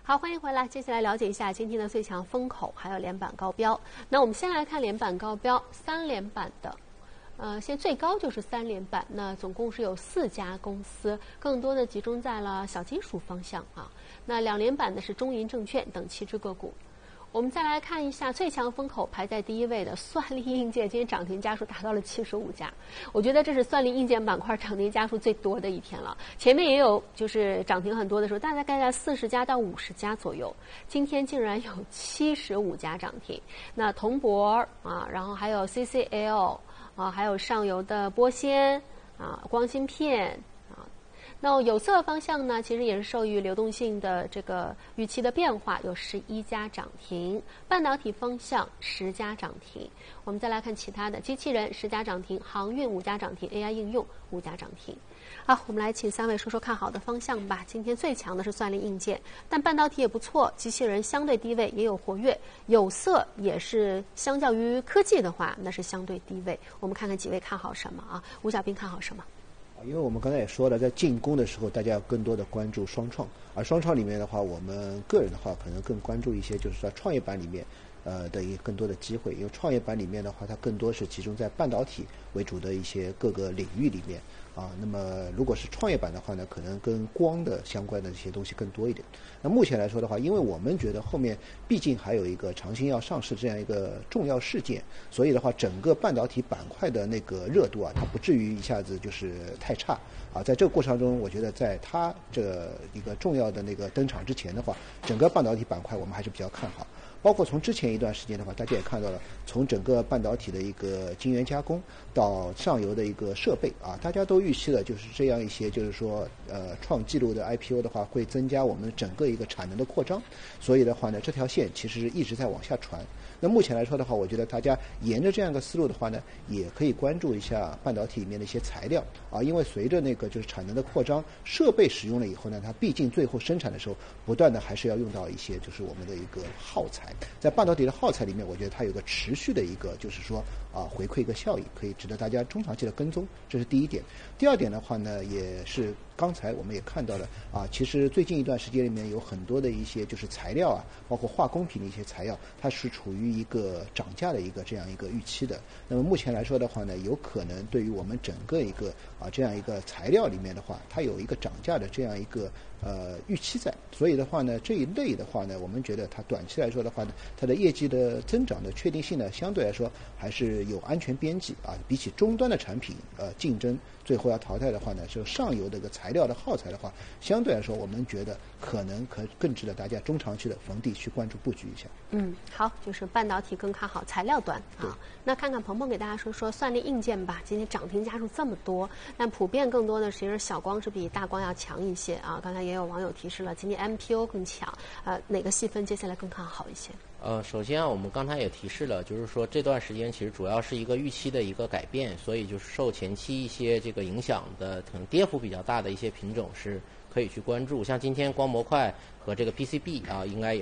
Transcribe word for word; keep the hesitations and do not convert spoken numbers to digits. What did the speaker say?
好，欢迎回来。接下来了解一下今天的最强风口，还有连板高标。那我们先来看连板高标，三连板的。呃，现在最高就是三连板，那总共是有四家公司，更多的集中在了小金属方向啊。那两连板的是中银证券等七只个股。我们再来看一下最强风口排在第一位的算力硬件，今天涨停家数达到了七十五家，我觉得这是算力硬件板块涨停家数最多的一天了。前面也有就是涨停很多的时候，大概在四十家到五十家左右，今天竟然有七十五家涨停。那铜箔啊，然后还有 C C L 啊，还有上游的玻纤啊，光芯片。那有色方向呢，其实也是受益于流动性的这个预期的变化，有十一家涨停；半导体方向十家涨停。我们再来看其他的，机器人十家涨停，航运五家涨停 ，A I 应用五家涨停。好，我们来请三位说说看好的方向吧。今天最强的是算力硬件，但半导体也不错，机器人相对低位也有活跃，有色也是相较于科技的话，那是相对低位。我们看看几位看好什么啊？吴小兵看好什么？ 因为我们刚才也说了，在进攻的时候，大家要更多的关注双创，而双创里面的话，我们个人的话可能更关注一些，就是在创业板里面，呃的一个更多的机会。因为创业板里面的话，它更多是集中在半导体为主的一些各个领域里面啊。那么如果是创业板的话呢，可能跟光的相关的一些东西更多一点。那目前来说的话，因为我们觉得后面毕竟还有一个长兴要上市这样一个重要事件，所以的话，整个半导体板块的那个热度啊，它不至于一下子就是太差啊。在这个过程中，我觉得在它这个一个重要的那个登场之前的话，整个半导体板块我们还是比较看好。包括从之前一段时间的话，大家也看到了，从整个半导体的一个晶圆加工到上游的一个设备啊，大家都预期了就是这样一些，就是说呃创纪录的 I P O 的话，会增加我们整个一个产能的扩张，所以的话呢，这条线其实一直在往下传。那目前来说的话，我觉得大家沿着这样一个思路的话呢，也可以关注一下半导体里面的一些材料啊，因为随着那个就是产能的扩张，设备使用了以后呢，它毕竟最后生产的时候，不断的还是要用到一些就是我们的一个耗材，在半导体的耗材里面，我觉得它有个持续的一个就是说啊回馈一个效益，可以值得大家中长期的跟踪，这是第一点。第二点的话呢，也是刚才我们也看到了啊，其实最近一段时间里面有很多的一些就是材料啊，包括化工品的一些材料，它是处于一个涨价的一个这样一个预期的。那么目前来说的话呢，有可能对于我们整个一个啊这样一个材料里面的话，它有一个涨价的这样一个呃预期在，所以的话呢，这一类的话呢，我们觉得它短期来说的话呢，它的业绩的增长的确定性呢，相对来说还是有安全边际啊。比起终端的产品呃竞争最后要淘汰的话呢，就上游的一个材料的耗材的话，相对来说我们觉得可能可更值得大家中长期的逢低去关注布局一下。 嗯，好，就是半导体更看好材料端啊。那看看鹏鹏给大家说说算力硬件吧，今天涨停家数这么多，但普遍更多的其实小光是比大光要强一些啊。刚才也有网友提示了，今天 M P O 更强，呃，哪个细分接下来更看好一些？ 呃，首先啊，我们刚才也提示了，就是说这段时间其实主要是一个预期的一个改变，所以就是受前期一些这个影响的，可能跌幅比较大的一些品种是可以去关注，像今天光模块和这个 P C B 啊，应该